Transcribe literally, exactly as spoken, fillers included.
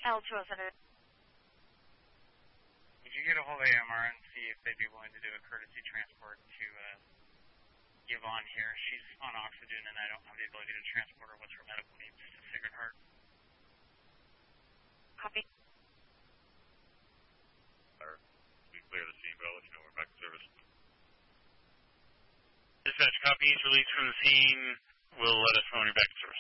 L two oh seven. Would you get a hold of A M R and see if they'd be willing to do a courtesy transport to uh, Yvonne here? She's on oxygen, and I don't have the ability to transport her with her medical needs to Sacred Heart. Copy. We clear the scene, but I'll let you know we're back in service. Dispatch copies released from the scene. Will let us know when you're back in service.